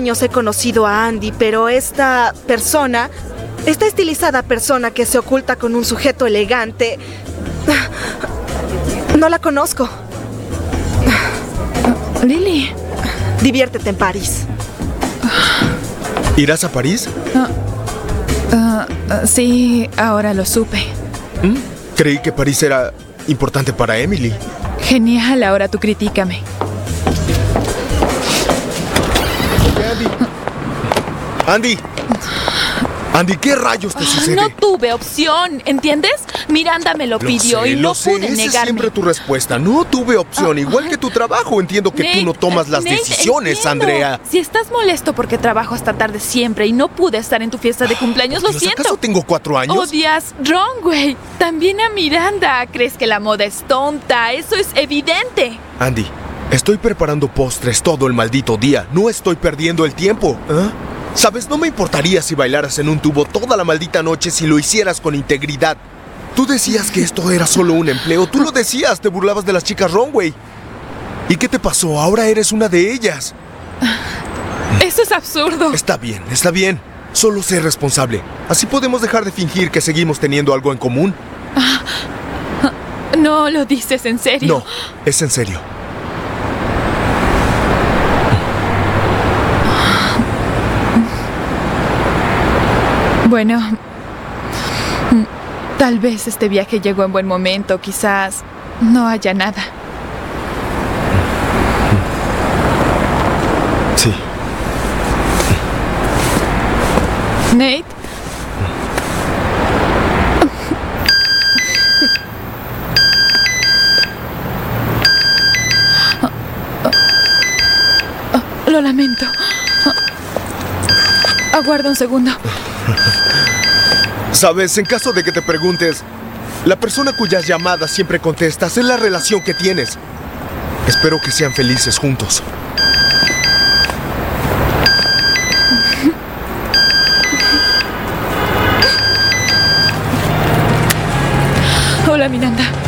años he conocido a Andy, pero esta estilizada persona que se oculta con un sujeto elegante, no la conozco. Lily. Diviértete en París. ¿Irás a París? Sí, ahora lo supe. Creí que París era importante para Emily. Genial, ahora tú critícame. Andy. Andy, ¿qué rayos te sucede? No tuve opción, ¿entiendes? Miranda me lo pidió y no pude Esa es negarme. siempre tu respuesta. No tuve opción. Igual que tu trabajo. Entiendo que tú no tomas las decisiones, entiendo. Andrea. Si estás molesto porque trabajo hasta tarde siempre y no pude estar en tu fiesta de cumpleaños, lo siento. ¿Acaso tengo 4 años? Odias Runway. También a Miranda. ¿Crees que la moda es tonta? Eso es evidente. Andy, estoy preparando postres todo el maldito día. No estoy perdiendo el tiempo. ¿Ah? ¿Sabes? No me importaría si bailaras en un tubo toda la maldita noche si lo hicieras con integridad. Tú decías que esto era solo un empleo. Tú lo decías, te burlabas de las chicas Runway. ¿Y qué te pasó? Ahora eres una de ellas. Eso es absurdo. Está bien, está bien. Solo sé responsable. Así podemos dejar de fingir que seguimos teniendo algo en común. No lo dices en serio. No, es en serio. Bueno, tal vez este viaje llegó en buen momento. Quizás no haya nada. Sí. Nate. Lo lamento. Aguarda un segundo. Sabes, en caso de que te preguntes, la persona cuyas llamadas siempre contestas es la relación que tienes. Espero que sean felices juntos. Hola, Miranda.